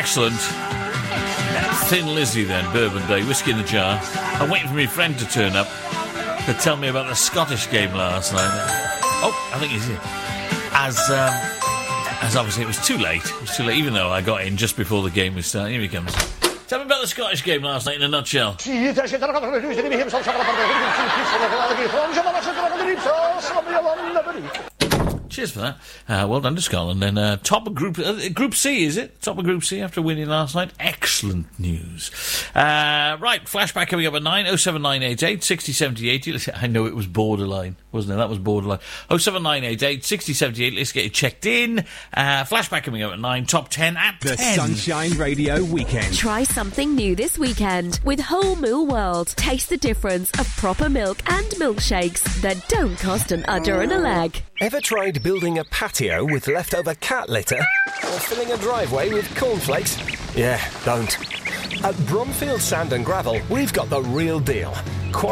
Excellent. Thin Lizzy then, Bourbon Bay, whiskey in the jar. I'm waiting for my friend to turn up to tell me about the Scottish game last night. Oh, I think he's here. As obviously it was too late. It was too late, even though I got in just before the game was starting. Here he comes. Tell me about the Scottish game last night in a nutshell. Cheers for that. Well done to Scotland. Then top of Group C, is it? Top of Group C after winning last night. Excellent news. Right, flashback coming up at 9, 07988 60 70 80. I know it was borderline, wasn't it? That was borderline. 07988 60 70 80. Let's get it checked in. Flashback coming up at 9, top 10 at 10. The Sunshine Radio Weekend. Try something new this weekend with Whole Moo World. Taste the difference of proper milk and milkshakes that don't cost an udder and a leg. Ever tried building a patio with leftover cat litter? Or filling a driveway with cornflakes? Yeah, don't. At Bromfield Sand and Gravel, we've got the real deal.